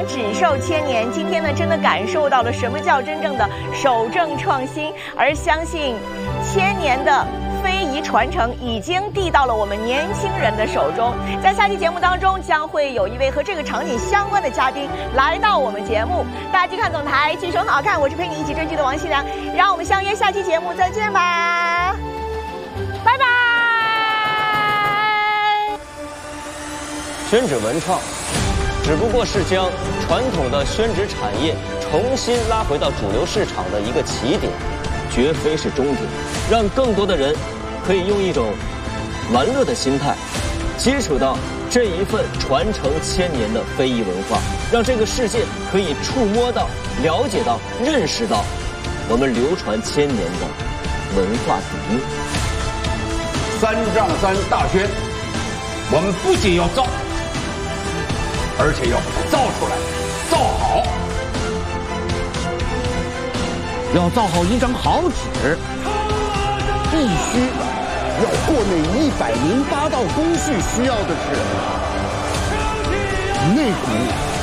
只寿千年。今天呢，真的感受到了什么叫真正的守正创新，而相信千年的非遗传承已经递到了我们年轻人的手中。在下期节目当中，将会有一位和这个场景相关的嘉宾来到我们节目。大家去看总台，剧手很好看，我是陪你一起追剧的王熙良，让我们相约下期节目再见吧，拜拜。 宣纸文创只不过是将传统的宣纸产业重新拉回到主流市场的一个起点，绝非是终点。让更多的人可以用一种玩乐的心态接触到这一份传承千年的非遗文化，让这个世界可以触摸到、了解到、认识到我们流传千年的文化底蕴。 3丈3大宣，我们不仅要造，而且要把它造出来，造好。 要造好一张好纸，必须要过那108道工序需要的是内骨。